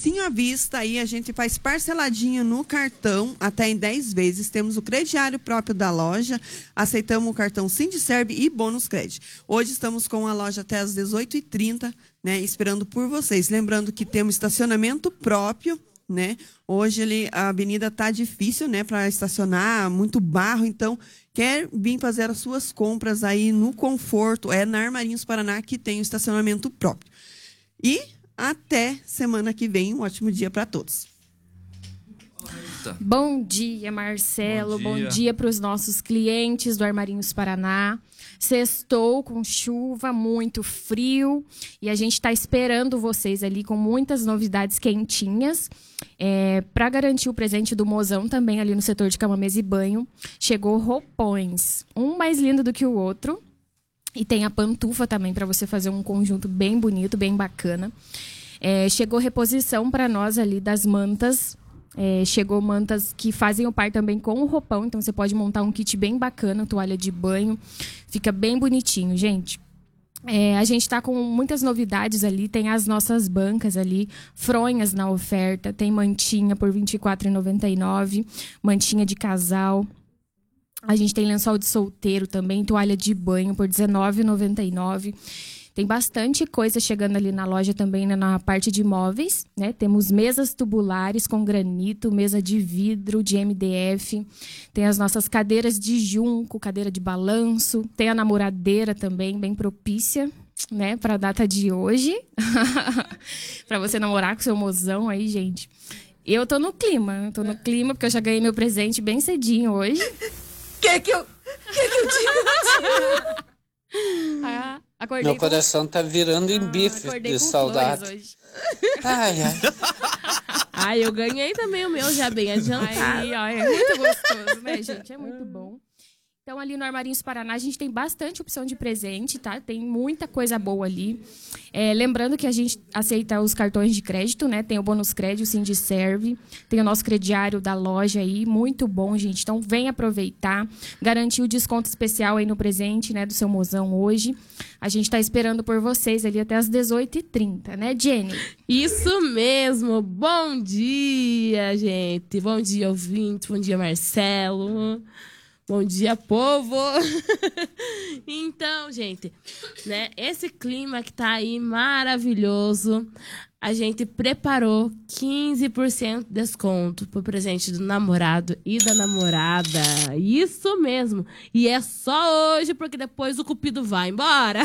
precinho à vista, aí a gente faz parceladinho no cartão, até em 10 vezes. Temos o crediário próprio da loja, aceitamos o cartão Sindiserve e bônus crédito. Hoje estamos com a loja até às 18h30, né, esperando por vocês. Lembrando que temos estacionamento próprio, né? Hoje a avenida tá difícil, né, para estacionar, muito barro, então quer vir fazer as suas compras aí no conforto, é na Armarinhos Paraná que tem o estacionamento próprio. E até semana que vem, um ótimo dia para todos. Bom dia, Marcelo. Bom dia para os nossos clientes do Armarinhos Paraná. Sextou com chuva, muito frio. E a gente está esperando vocês ali com muitas novidades quentinhas. Para garantir o presente do mozão também ali no setor de cama, mesa e banho. Chegou roupões, um mais lindo do que o outro. E tem a pantufa também para você fazer um conjunto bem bonito, bem bacana. Chegou reposição para nós ali das mantas. Chegou mantas que fazem o par também com o roupão. Então você pode montar um kit bem bacana, toalha de banho. Fica bem bonitinho, gente. A gente está com muitas novidades ali. Tem as nossas bancas ali, fronhas na oferta. Tem mantinha por R$ 24,99. Mantinha de casal. A gente tem lençol de solteiro também, toalha de banho por R$ 19,99. Tem bastante coisa chegando ali na loja também, né, na parte de móveis, né? Temos mesas tubulares com granito, mesa de vidro, de MDF. Tem as nossas cadeiras de junco, cadeira de balanço. Tem a namoradeira também, bem propícia, né, para a data de hoje. Para você namorar com seu mozão aí, gente. Eu tô no clima, porque eu já ganhei meu presente bem cedinho hoje. Que eu digo? Meu coração tá virando em bife de saudade. Hoje. Ai, eu ganhei também o meu já bem adiantado. É muito gostoso, né, gente? É muito bom. Então, ali no Armarinhos Paraná, a gente tem bastante opção de presente, tá? Tem muita coisa boa ali. Lembrando que a gente aceita os cartões de crédito, né? Tem o bônus crédito, o Sindiserve. Tem o nosso crediário da loja aí. Muito bom, gente. Então, vem aproveitar. Garantir o desconto especial aí no presente, né? Do seu mozão hoje. A gente tá esperando por vocês ali até as 18h30, né, Jenny? Isso mesmo. Bom dia, gente. Bom dia, ouvinte. Bom dia, Marcelo. Bom dia, povo! Então, gente, né, esse clima que tá aí maravilhoso, a gente preparou 15% de desconto pro presente do namorado e da namorada. Isso mesmo! E é só hoje, porque depois o cupido vai embora.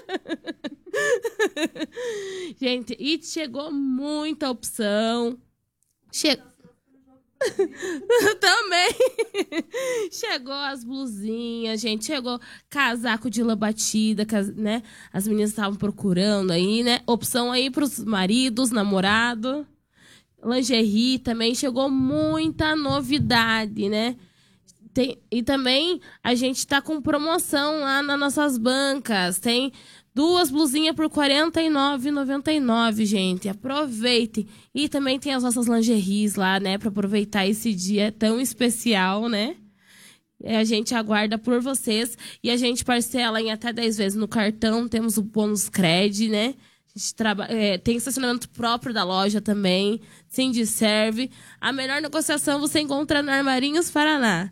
Gente, e chegou muita opção. Também chegou as blusinhas, gente. Chegou casaco de lã batida, né? As meninas estavam procurando aí, né? Opção aí pros maridos, namorado. Lingerie também. Chegou muita novidade, né? E também a gente tá com promoção lá nas nossas bancas. Tem 2 blusinhas por R$ 49,99, gente. Aproveitem. E também tem as nossas lingeries lá, né? Para aproveitar esse dia tão especial, né? A gente aguarda por vocês. E a gente parcela em até 10 vezes no cartão. Temos o bônus crédito, né? A gente tem estacionamento próprio da loja também. Sindiserve. A melhor negociação você encontra no Armarinhos Paraná.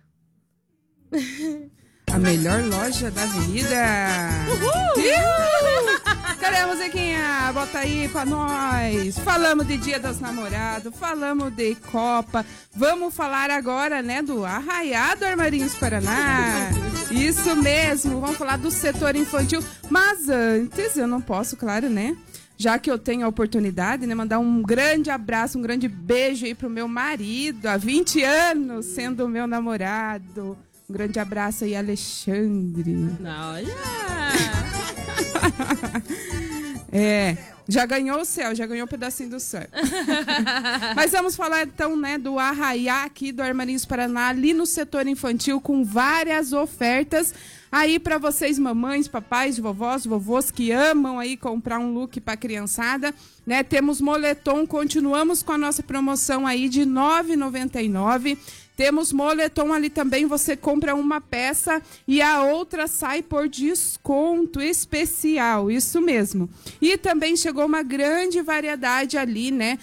A melhor loja da avenida. Uhul! Cadê, musiquinha? Bota aí pra nós. Falamos de Dia dos Namorados, falamos de Copa. Vamos falar agora, né, do Arraiado Armarinhos Paraná. Isso mesmo, vamos falar do setor infantil. Mas antes, eu não posso, claro, né, já que eu tenho a oportunidade, né, mandar um grande abraço, um grande beijo aí pro meu marido, há 20 anos sendo o meu namorado. Um grande abraço aí, Alexandre. Olha! Já ganhou o céu, já ganhou um pedacinho do céu. Mas vamos falar então, né, do Arraiá aqui do Armarinhos Paraná, ali no setor infantil, com várias ofertas aí para vocês, mamães, papais, vovós, vovôs que amam aí comprar um look para criançada, né? Temos moletom, continuamos com a nossa promoção aí de R$ 9,99. Temos moletom ali também, você compra uma peça e a outra sai por desconto especial, isso mesmo. E também chegou uma grande variedade ali, né,